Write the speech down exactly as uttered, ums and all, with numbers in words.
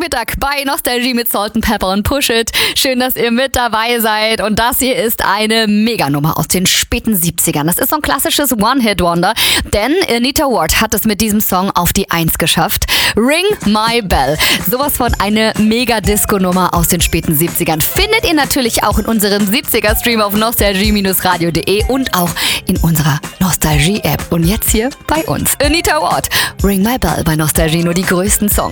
Freitagmittag bei Nostalgie mit Salt and Pepper und Push It. Schön, dass ihr mit dabei seid. Und das hier ist eine Meganummer aus den späten siebzigern. Das ist so ein klassisches One-Hit-Wonder, denn Anita Ward hat es mit diesem Song auf die Eins geschafft. Ring My Bell. Sowas von eine Mega-Disco-Nummer aus den späten siebzigern. Findet ihr natürlich auch in unserem siebziger-Stream auf nostalgie Bindestrich radio punkt de und auch in unserer Nostalgie-App. Und jetzt hier bei uns. Anita Ward. Ring My Bell bei Nostalgie, nur die größten Songs.